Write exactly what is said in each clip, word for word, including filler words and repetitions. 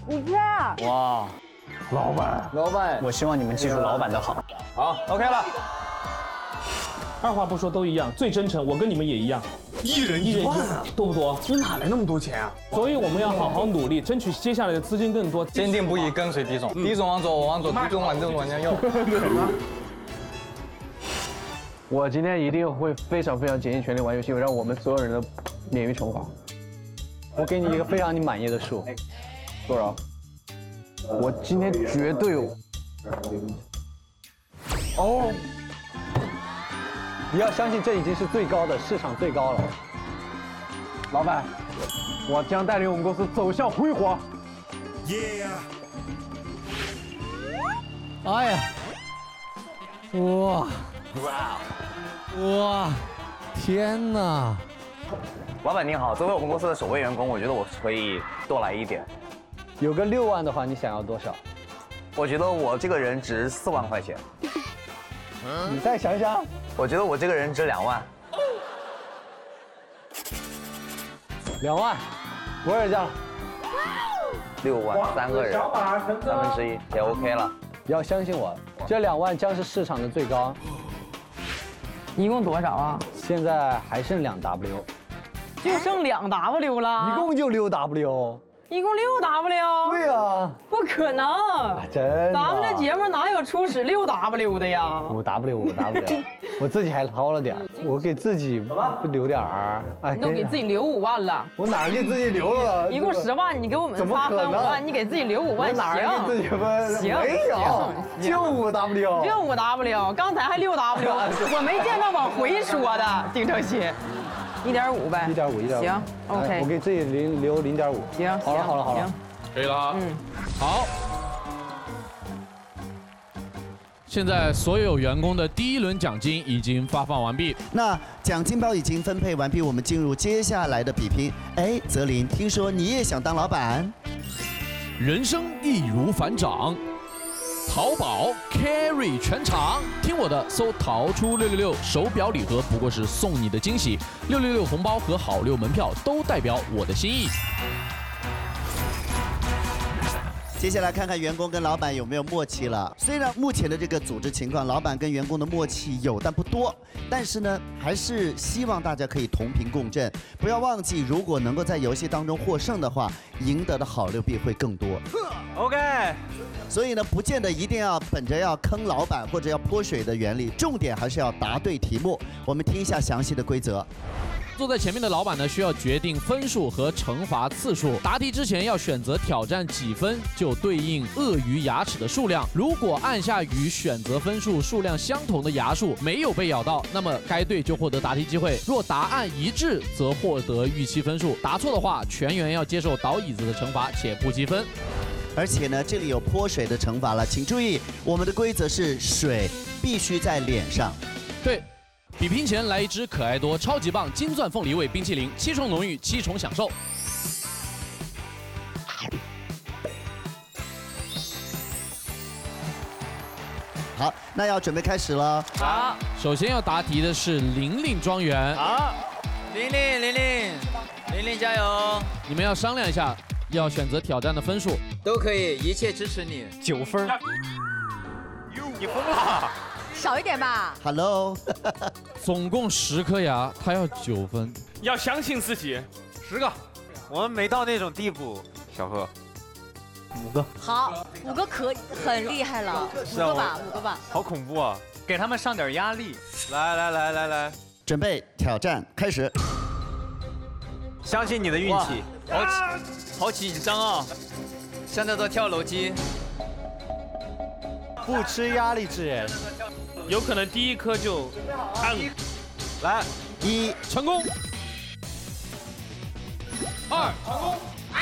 五千。 哇， 老板， 老板， 我希望你们记住老板的好。 好 ，OK 了。 二话不说都一样，最真诚。我跟你们也一样， 一人一万啊， 多不多？ 你哪来那么多钱啊？ 所以我们要好好努力，争取接下来的资金更多。 坚定不移跟随狄总，狄总往左，我往左，狄总往正，我往右。 我今天一定会非常非常竭尽全力玩游戏，让我们所有人的免于惩罚。我给你一个非常你满意的数，多少？我今天绝对有。哦，你要相信这已经是最高的，市场最高了。老板，我将带领我们公司走向辉煌。 耶！ 哎呀，哇！哇！天哪！ 老板您好，作为我们公司的首位员工，我觉得我可以多来一点。 有个六万的话，你想要多少？ 我觉得我这个人值四万块钱。 你再想想。 我觉得我这个人值两万。 两万，我也这样。 六万，三个人，三分之一也 OK 了。 要相信我，这两万将是市场的最高。 一共多少啊？ 现在还剩两 W， 就剩两 W 了。 一共就六 W。 一共六 W。 对呀。 不可能， 真的。 咱们这节目哪有初始六 W 的呀？ 五 W 五 W， 我自己还掏了点，我给自己留点儿。哎， 你都给自己留五万了。 我哪给自己留了？ 一共十万，你给我们仨分五万，你给自己留五万， 哪给自己分？ 行， 没有，就五 W， 就五 W， 刚才还六 W， 我没见到往回说的，丁程鑫。一点五呗， 一点五，一点五。 行 ，OK。 我给自己留留零点五。 行， 好了，好了，好了， 可以了啊。 嗯， 好。现在所有员工的第一轮奖金已经发放完毕， 那奖金包已经分配完毕，我们进入接下来的比拼。哎，泽林，听说你也想当老板？ 人生易如反掌。淘宝 carry 全场，听我的，搜淘出六六六，手表礼盒不过是送你的惊喜，六六六红包和好六门票都代表我的心意。 接下来看看员工跟老板有没有默契了。虽然目前的这个组织情况，老板跟员工的默契有但不多，但是呢，还是希望大家可以同频共振。不要忘记，如果能够在游戏当中获胜的话，赢得的好六币会更多。 OK。 所以呢，不见得一定要本着要坑老板或者要泼水的原理，重点还是要答对题目。我们听一下详细的规则。 坐在前面的老板呢，需要决定分数和惩罚次数。答题之前要选择挑战几分，就对应鳄鱼牙齿的数量。如果按下与选择分数数量相同的牙数没有被咬到，那么该队就获得答题机会。若答案一致，则获得预期分数。答错的话，全员要接受倒椅子的惩罚，且不积分。 而且呢，这里有泼水的惩罚了，请注意，我们的规则是水必须在脸上。 对。比拼前来一支可爱多超级棒金钻凤梨味冰淇淋，七重浓郁，七重享受。 好，那要准备开始了。 好，首先要答题的是玲玲庄园。 好，玲玲，玲玲，玲玲加油！ 你们要商量一下，要选择挑战的分数。 都可以，一切支持你。 九分。 你疯了？ 少一点吧。 Hello， 总共十颗牙，他要九分。 要相信自己。 十个，我们没到那种地步。小贺， 五个。 好，五个可很厉害了，五个吧，五个吧。 好恐怖啊！给他们上点压力。来来来来来， 准备挑战开始。 相信你的运气。好紧，好紧张啊！像在做跳楼机。 不吃压力制人， 有可能第一颗就按。 来， 一成功，二成功，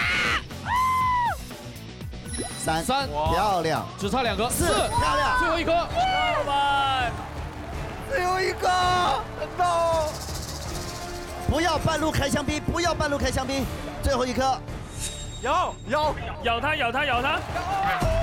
三三漂亮， 只差两个， 四漂亮， 最后一颗， 老板， 最后一个 ，no！ 不要半路开香槟，不要半路开香槟，最后一颗， 咬咬咬它，咬它，咬它。